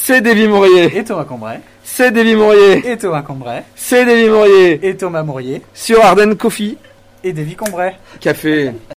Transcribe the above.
c'est Davy Mourier. Et Thomas Combray. C'est Davy Mourier. Et Thomas Combray. C'est Davy Mourier. Et Thomas Mourier. Sur Ardennes Coffee. Et Davy Combray. Café.